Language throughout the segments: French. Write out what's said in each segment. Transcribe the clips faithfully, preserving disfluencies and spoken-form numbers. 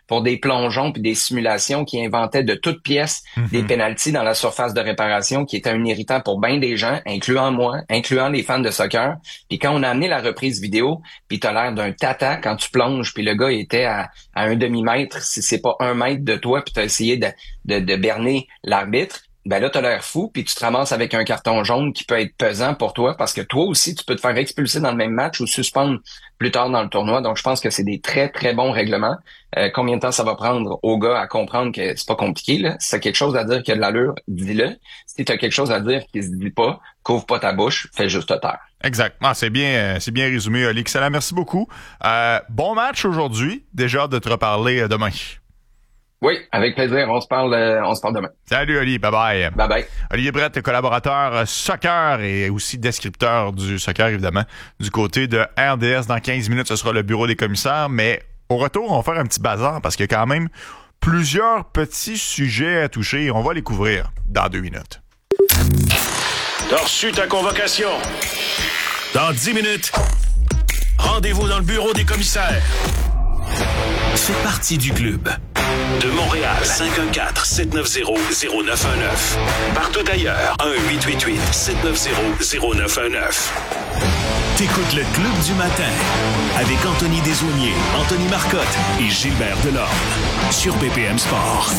pour des plongeons puis des simulations qui inventaient de toutes pièces mm-hmm. des pénaltys dans la surface de réparation qui était un irritant pour bien des gens, incluant moi, incluant les fans de soccer. Puis quand on a amené la reprise vidéo, puis t'as l'air d'un tata quand tu plonges, puis le gars était à, à un demi-mètre, si c'est pas un mètre de toi, puis t'as essayé de, de, de berner l'arbitre, ben là, t'as l'air fou, puis tu te ramasses avec un carton jaune qui peut être pesant pour toi, parce que toi aussi, tu peux te faire expulser dans le même match ou suspendre plus tard dans le tournoi. Donc, je pense que c'est des très, très bons règlements. Euh, combien de temps ça va prendre aux gars à comprendre que c'est pas compliqué, là? Si t'as quelque chose à dire qui a de l'allure, dis-le. Si t'as quelque chose à dire qui se dit pas, couvre pas ta bouche, fais juste taire. Exact. Ah, c'est bien, c'est bien résumé, Oli. Excellent. Merci beaucoup. Euh, bon match aujourd'hui. Déjà hâte de te reparler demain. Oui, avec plaisir. On se parle, euh, on se parle demain. Salut, Oli. Bye-bye. Bye-bye. Olivier Brett, collaborateur soccer et aussi descripteur du soccer, évidemment, du côté de R D S. Dans quinze minutes, ce sera le bureau des commissaires. Mais au retour, on va faire un petit bazar parce qu'il y a quand même plusieurs petits sujets à toucher. On va les couvrir dans deux minutes. T'as reçu ta convocation. Dans dix minutes, rendez-vous dans le bureau des commissaires. Fais partie du club. De Montréal, cinq un quatre, sept neuf zéro, zéro neuf un neuf. Partout ailleurs, un huit huit huit, sept neuf zéro, zéro neuf un neuf. T'écoutes le Club du matin avec Anthony Desaulniers, Anthony Marcotte et Gilbert Delorme sur B P M Sport.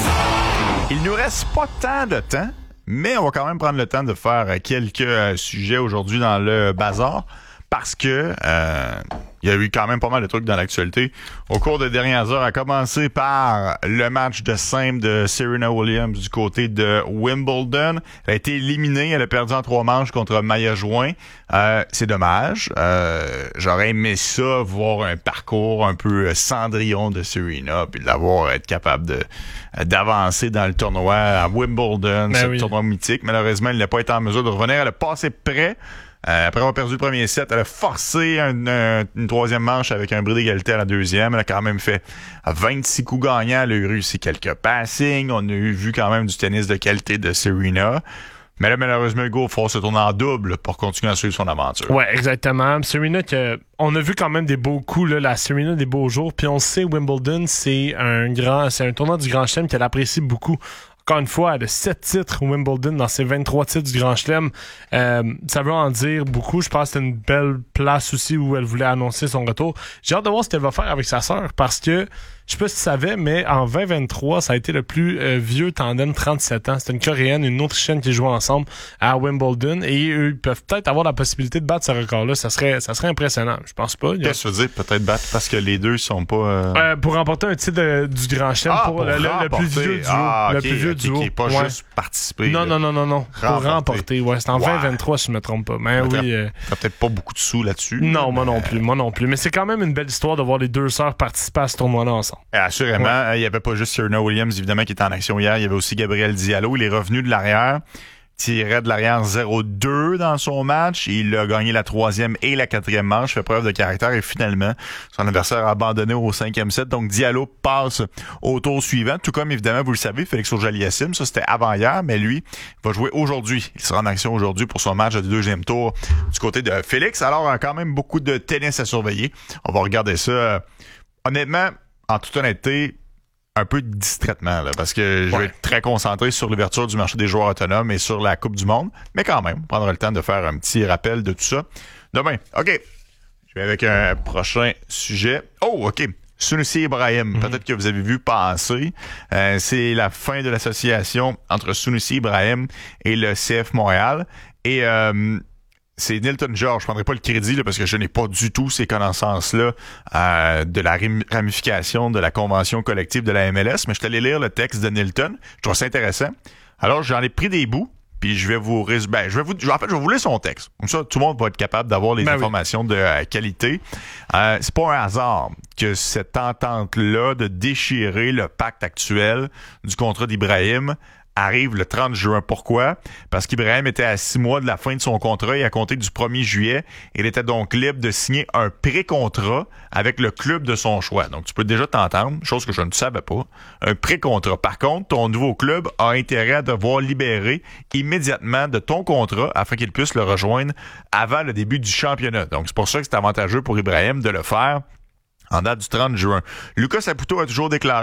Il nous reste pas tant de temps, mais on va quand même prendre le temps de faire quelques euh, sujets aujourd'hui dans le bazar parce que euh, il y a eu quand même pas mal de trucs dans l'actualité au cours des dernières heures, à commencer par le match de simple de Serena Williams du côté de Wimbledon. Elle a été éliminée, elle a perdu en trois manches contre Maya Jouin. Euh, c'est dommage. Euh, j'aurais aimé ça, voir un parcours un peu Cendrillon de Serena, puis d'avoir être capable de d'avancer dans le tournoi à Wimbledon, ben ce oui. tournoi mythique. Malheureusement, elle n'a pas été en mesure de revenir. Elle a passé près. Euh, après avoir perdu le premier set, elle a forcé un, un, une troisième manche avec un bris d'égalité à la deuxième. Elle a quand même fait vingt-six coups gagnants. Elle a eu réussi quelques passings. On a eu vu quand même du tennis de qualité de Serena. Mais là, malheureusement, Hugo faut se tourner en double pour continuer à suivre son aventure. Ouais, exactement. Serena, que, on a vu quand même des beaux coups, là, la Serena des beaux jours. Puis on sait, Wimbledon, c'est un grand, c'est un tournoi du Grand Chelem qu'elle apprécie beaucoup. Encore une fois, elle a sept titres Wimbledon dans ses vingt-trois titres du Grand Chelem. Euh, ça veut en dire beaucoup. Je pense que c'était une belle place aussi où elle voulait annoncer son retour. J'ai hâte de voir ce qu'elle va faire avec sa sœur parce que, je sais pas si tu savais, mais en vingt vingt-trois, ça a été le plus euh, vieux tandem, trente-sept ans. C'était une Coréenne et une Autrichienne qui jouaient ensemble à Wimbledon et eux, ils peuvent peut-être avoir la possibilité de battre ce record-là. Ça serait, ça serait impressionnant. Je pense pas. Qu'est-ce que tu veux dire? Peut-être battre parce que les deux sont pas... Euh... Euh, pour remporter un titre de, du Grand Chelem ah, pour, pour le, le, le plus vieux duo. Ah, okay, le plus vieux okay, duo. Qui est pas ouais. juste participer. Non, non, non, non, non. Remporter. Pour remporter, ouais. C'est en wow. vingt vingt-trois, si je me trompe pas. Mais t'as, oui. Euh... T'as peut-être pas beaucoup de sous là-dessus. Non, mais... moi non plus, moi non plus. Mais c'est quand même une belle histoire de voir les deux sœurs participer à ce tournoi-là ensemble. Et assurément, ouais. Il y avait pas juste Serena Williams, évidemment, qui était en action hier. Il y avait aussi Gabriel Diallo. Il est revenu de l'arrière. Tirait de l'arrière zéro deux dans son match. Il a gagné la troisième et la quatrième manche. Fait preuve de caractère et finalement, son adversaire a abandonné au cinquième set. Donc, Diallo passe au tour suivant. Tout comme, évidemment, vous le savez, Félix Auger-Aliassime. Ça, c'était avant hier, mais lui va jouer aujourd'hui. Il sera en action aujourd'hui pour son match de deuxième tour du côté de Félix. Alors, il y a quand même beaucoup de tennis à surveiller. On va regarder ça. Honnêtement, en toute honnêteté, un peu distraitement, là, parce que je vais ouais. être très concentré sur l'ouverture du marché des joueurs autonomes et sur la Coupe du Monde, mais quand même, on prendra le temps de faire un petit rappel de tout ça demain. OK, je vais avec un prochain sujet. Oh, OK, Sunusi Ibrahim, mm-hmm. peut-être que vous avez vu passer, euh, c'est la fin de l'association entre Sunusi Ibrahim et le C F Montréal, et... Euh, c'est Nilton George. Je prendrai pas le crédit là, parce que je n'ai pas du tout ces connaissances-là euh, de la ramification de la convention collective de la M L S, mais je suis allé lire le texte de Nilton. Je trouve ça intéressant. Alors, j'en ai pris des bouts, puis je vais vous résumer. Ben, je vais vous, en fait, je vais vous lire son texte. Comme ça, tout le monde va être capable d'avoir les ben informations oui. de euh, qualité. Euh, c'est pas un hasard que cette entente-là de déchirer le pacte actuel du contrat d'Ibrahim arrive le trente juin. Pourquoi? Parce qu'Ibrahim était à six mois de la fin de son contrat et à compter du premier juillet, il était donc libre de signer un pré-contrat avec le club de son choix. Donc, tu peux déjà t'entendre, chose que je ne savais pas, un pré-contrat. Par contre, ton nouveau club a intérêt à devoir libérer immédiatement de ton contrat afin qu'il puisse le rejoindre avant le début du championnat. Donc, c'est pour ça que c'est avantageux pour Ibrahim de le faire en date du trente juin. Lucas Saputo a toujours déclaré